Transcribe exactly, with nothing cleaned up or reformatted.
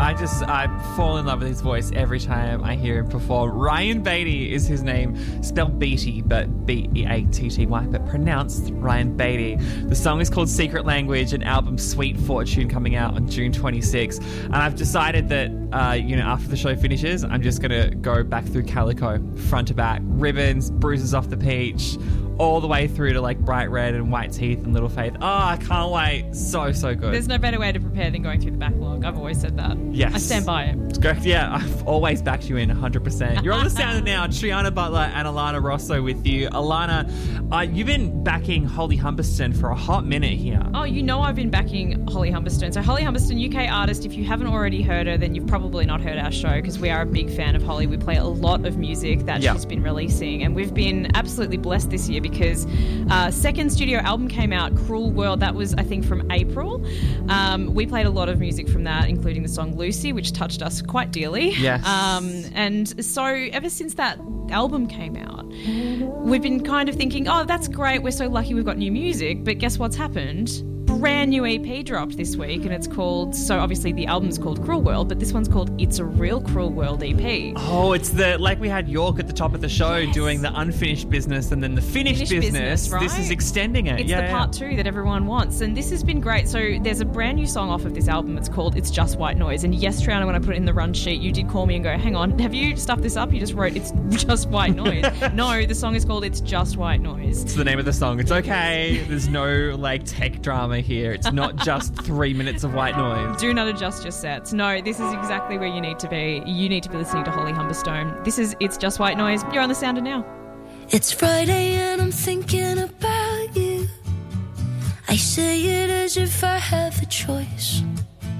I just I fall in love with his voice every time I hear him perform. Ryan Beatty is his name, spelled Beatty, but B E A T T Y, but pronounced Ryan Beatty. The song is called Secret Language, an album Sweet Fortune coming out on June twenty-sixth. And I've decided that, uh, you know, after the show finishes, I'm just going to go back through Calico, front to back, ribbons, bruises off the peach, all the way through to like Bright Red and White Teeth and Little Faith. Oh, I can't wait. So, so good. There's no better way to prepare than going through the backlog. I've always said that. Yes. I stand by it. It's correct. Yeah, I've always backed you in one hundred percent. You're on the sound now. Triana Butler and Alana Rosso with you. Alana, uh, you've been backing Holly Humberston for a hot minute here. Oh, you know I've been backing Holly Humberston. So Holly Humberston, U K artist. If you haven't already heard her, then you've probably not heard our show because we are a big fan of Holly. We play a lot of music that Yeah. she's been releasing, and we've been absolutely blessed this year because uh, second studio album came out, Cruel World. That was, I think, from April. Um, we played a lot of music from that, including the song Lucy, which touched us quite dearly. Yes. Um, and so ever since that album came out, we've been kind of thinking, oh, that's great. We're so lucky we've got new music. But guess what's happened? Brand new E P dropped this week, and it's called, so obviously the album's called Cruel World, but this one's called It's a Real Cruel World E P. Oh, it's the, like we had York at the top of the show Yes. doing the unfinished business and then the finished, Finished business. business, right? This is extending it. It's yeah, the yeah. part two that everyone wants, and this has been great. So there's a brand new song off of this album. It's called It's Just White Noise. And yes, Triana, when I put it in the run sheet, you did call me and go, hang on, have you stuffed this up? You just wrote It's Just White Noise. No, the song is called It's Just White Noise. It's the name of the song. It's okay. There's no like tech drama here. It's not just three minutes of white noise. Do not adjust your sets. No, this is exactly where you need to be. You need to be listening to Holly Humberstone. This is It's Just White Noise. You're on the Sounder now. It's Friday and I'm thinking about you. I say it as if I have a choice.